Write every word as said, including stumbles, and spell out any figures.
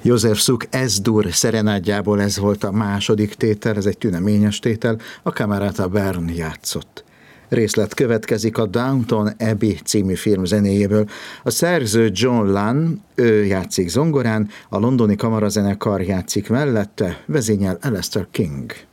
József Suk Ez-dur szerenádjából ez volt a második tétel, ez egy tüneményes tétel, a Camerata Bern játszott. Részlet következik a Downton Abbey című film zenéjéből. A szerző John Lunn, ő játszik zongorán, a londoni kamarazenekar játszik mellette, vezényel Alastair King.